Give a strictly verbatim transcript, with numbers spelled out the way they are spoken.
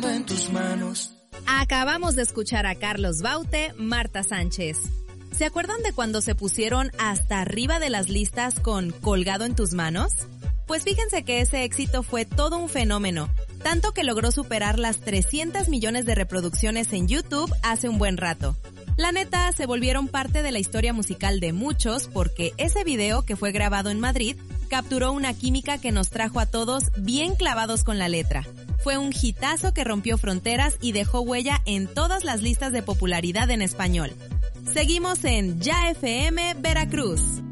en tus manos. Acabamos de escuchar a Carlos Baute, Marta Sánchez. ¿Se acuerdan de cuando se pusieron hasta arriba de las listas con Colgado en tus manos? Pues fíjense que ese éxito fue todo un fenómeno, tanto que logró superar las trescientos millones de reproducciones en YouTube hace un buen rato. La neta, se volvieron parte de la historia musical de muchos porque ese video, que fue grabado en Madrid, capturó una química que nos trajo a todos bien clavados con la letra. Fue un hitazo que rompió fronteras y dejó huella en todas las listas de popularidad en español. Seguimos en Ya F M Veracruz.